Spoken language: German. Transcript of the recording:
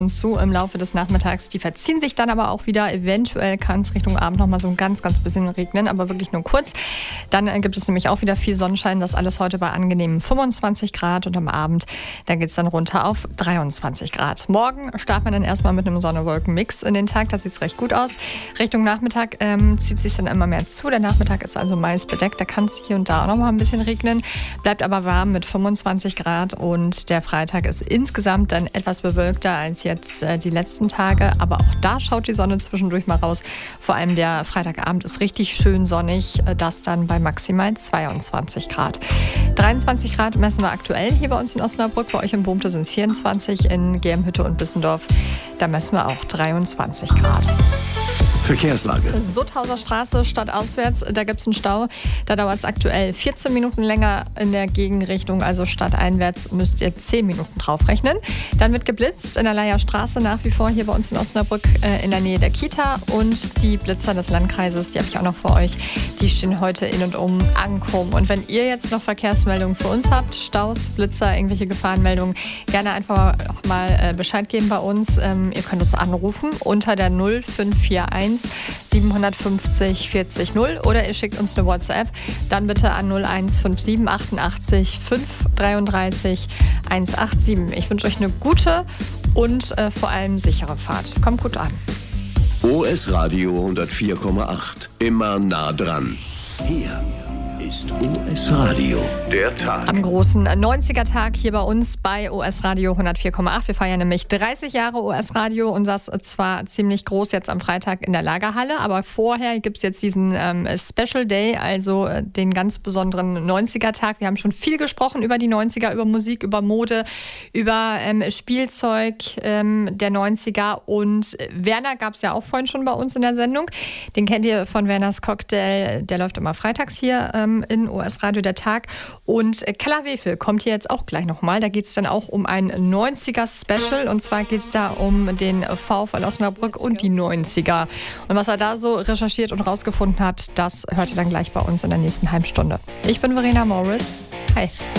zu im Laufe des Nachmittags. Die verziehen sich dann aber auch wieder. Eventuell kann es Richtung Abend noch mal so ein ganz bisschen regnen, aber wirklich nur kurz. Dann gibt es nämlich auch wieder viel Sonnenschein. Das alles heute bei angenehmen 25 Grad und am Abend, da geht es dann runter auf 23 Grad. Morgen starten wir dann erstmal mit einem Sonne-Wolken-Mix in den Tag. Da sieht es recht gut aus. Richtung Nachmittag zieht es sich dann immer mehr zu. Der Nachmittag ist also meist bedeckt. Da kann es hier und da auch noch mal ein bisschen regnen. Bleibt aber warm mit 25 Grad und der Freitag ist insgesamt dann etwas bewölkter als jetzt die letzten Tage, aber auch da schaut die Sonne zwischendurch mal raus. Vor allem der Freitagabend ist richtig schön sonnig, das dann bei maximal 22 Grad. 23 Grad messen wir aktuell hier bei uns in Osnabrück. Bei euch in Boomte sind es 24, in Germhütte und Bissendorf, da messen wir auch 23 Grad. Verkehrslage. Sutthauser Straße stadtauswärts, da gibt es einen Stau. Da dauert es aktuell 14 Minuten länger in der Gegenrichtung, also stadteinwärts müsst ihr 10 Minuten draufrechnen. Dann wird geblitzt in der Leier Straße nach wie vor hier bei uns in Osnabrück in der Nähe der Kita. Und die Blitzer des Landkreises, die habe ich auch noch für euch, die stehen heute in und um Ankum. Und wenn ihr jetzt noch Verkehrsmeldungen für uns habt, Staus, Blitzer, irgendwelche Gefahrenmeldungen, gerne einfach auch mal Bescheid geben bei uns. Ihr könnt uns anrufen unter der 0541 750 40 0 oder ihr schickt uns eine WhatsApp. Dann bitte an 0157 88 533 187. Ich wünsche euch eine gute und vor allem sichere Fahrt. Kommt gut an. OS Radio 104,8. Immer nah dran. Hier ist OS Radio, der Tag. Am großen 90er-Tag hier bei uns bei OS Radio 104,8. Wir feiern nämlich 30 Jahre OS Radio und das zwar ziemlich groß jetzt am Freitag in der Lagerhalle, aber vorher gibt es jetzt diesen Special Day, also den ganz besonderen 90er-Tag. Wir haben schon viel gesprochen über die 90er, über Musik, über Mode, über Spielzeug der 90er und Werner gab es ja auch vorhin schon bei uns in der Sendung. Den kennt ihr von Werners Cocktail, der läuft immer freitags hier in OS Radio der Tag. Und Keller Wefel kommt hier jetzt auch gleich nochmal. Da geht es dann auch um ein 90er-Special. Und zwar geht es da um den VfL Osnabrück und die 90er. Und was er da so recherchiert und rausgefunden hat, das hört ihr dann gleich bei uns in der nächsten halben Stunde. Ich bin Verena Morris. Hi.